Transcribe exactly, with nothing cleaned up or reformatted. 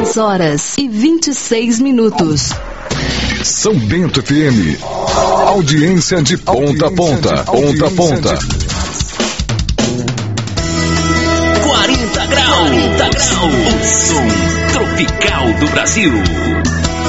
dez horas e vinte e seis minutos. São Bento F M. Audiência de ponta a ponta. Ponta a ponta. quarenta graus. quarenta graus. O som tropical do Brasil.